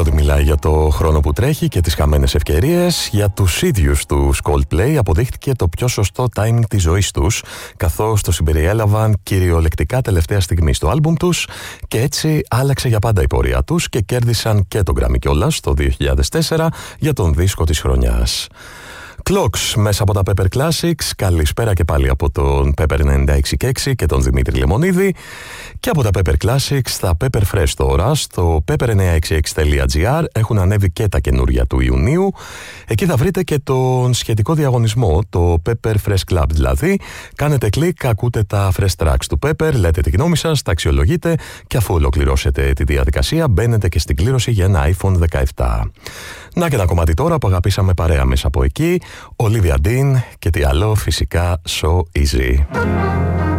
παρότι μιλάει για το χρόνο που τρέχει και τις χαμένες ευκαιρίες, για τους ίδιους τους Coldplay αποδείχτηκε το πιο σωστό timing της ζωής τους, καθώς το συμπεριέλαβαν κυριολεκτικά τελευταία στιγμή στο άλμπουμ τους και έτσι άλλαξε για πάντα η πορεία τους και κέρδισαν και τον Grammy κιόλας το 2004 για τον δίσκο της χρονιάς. Clocks μέσα από τα Pepper Classics. Καλησπέρα και πάλι από τον Pepper 96.6 και τον Δημήτρη Λεμονίδη. Και από τα Pepper Classics στα Pepper Fresh τώρα. Στο pepper966.gr έχουν ανέβει και τα καινούρια του Ιουνίου. Εκεί θα βρείτε και τον σχετικό διαγωνισμό, το Pepper Fresh Club δηλαδή. Κάνετε κλικ, ακούτε τα fresh tracks του Pepper, λέτε τη γνώμη σας, τα αξιολογείτε και αφού ολοκληρώσετε τη διαδικασία μπαίνετε και στην κλήρωση για ένα iPhone 17. Να και ένα κομμάτι τώρα που αγαπήσαμε παρέα μέσα από εκεί. Olivia Dean και τι άλλο, φυσικά So Easy.